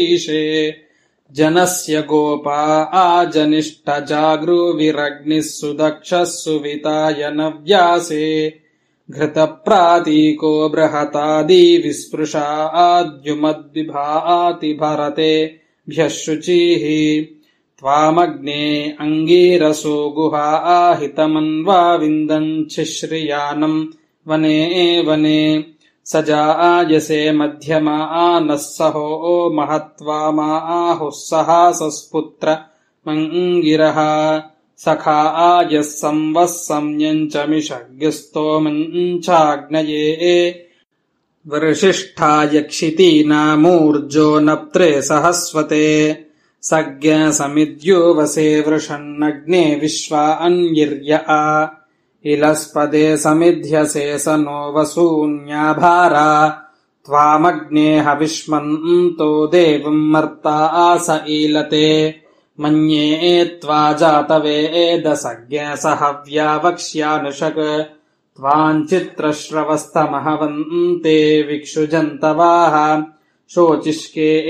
ईशे जनस्य गोपा आजनिष्ठजागृविरग्निः सुदक्षः सुविताय नव्यासे घृतप्रातीको बृहतादि विस्पृशा आद्युमद्विभाति भरतेभ्यः शुचिः त्वामग्ने अङ्गीरसो गुहा आहितमन्वा विन्दञ्छिश्रियानम् वने वने सजायसे मध्यमा नः सहो महत्त्वामा आहुः सहासस्पुत्र मङ्गिरः सखा आयः संवः संयञ्चमिषग्स्तोमञ्चाग्नये वृषिष्ठायक्षितीनामूर्जो नप्त्रे सहस्वते सज्ञसमिद्यो वसे वृषन्नग्ने विश्वा अन्यर्य इलस्पदे समिध्यसे स नो वसून्याभारा त्वामग्ने हविष्मन्तो देवम् मर्ता आस ईलते मन्ये त्वा जातवेदसज्ञ सहव्या वक्ष्यानुषक् त्वाञ्चित्रश्रवस्तमहवन्ते विक्षुजन्तवाः शोचिष्के